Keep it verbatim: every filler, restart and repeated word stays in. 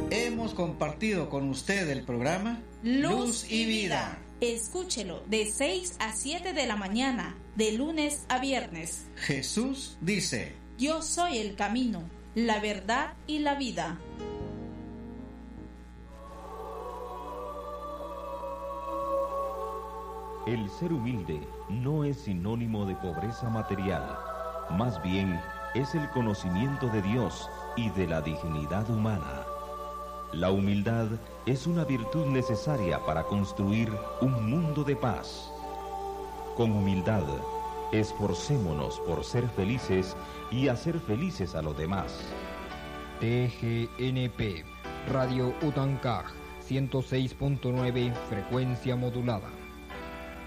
Hemos compartido con usted el programa Luz, Luz y Vida. Escúchelo de seis a siete de la mañana, de lunes a viernes. Jesús dice: yo soy el camino, la verdad y la vida. El ser humilde no es sinónimo de pobreza material, más bien es el conocimiento de Dios y de la dignidad humana. La humildad es una virtud necesaria para construir un mundo de paz. Con humildad, esforcémonos por ser felices y hacer felices a los demás. T G N P, Radio Utancaj, ciento seis punto nueve, frecuencia modulada.